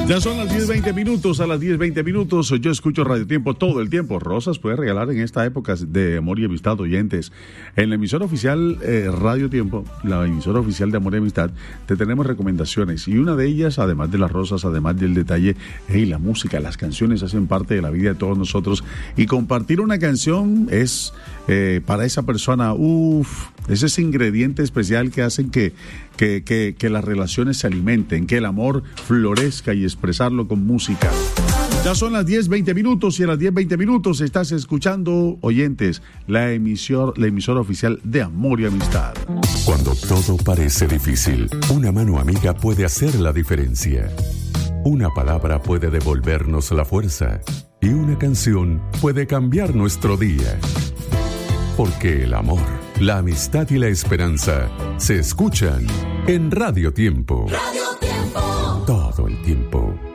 Ya son las 10:20 minutos, a las 10:20 minutos. Yo escucho Radio Tiempo todo el tiempo. Rosas puedes regalar en esta época de amor y amistad, oyentes. En la emisora oficial Radio Tiempo, la emisora oficial de amor y amistad, te tenemos recomendaciones. Y una de ellas, además de las rosas, además del detalle, la música, las canciones hacen parte de la vida de todos nosotros. Y compartir una canción es para esa persona, es ese ingrediente especial que hacen que las relaciones se alimenten, que el amor florezca y expresarlo con música. Ya son las 10:20 minutos y a las 10:20 minutos estás escuchando, oyentes, la emisora oficial de Amor y Amistad. Cuando todo parece difícil, una mano amiga puede hacer la diferencia. Una palabra puede devolvernos la fuerza y una canción puede cambiar nuestro día. Porque el amor, la amistad y la esperanza se escuchan en Radio Tiempo. Radio Tiempo. Todo el tiempo.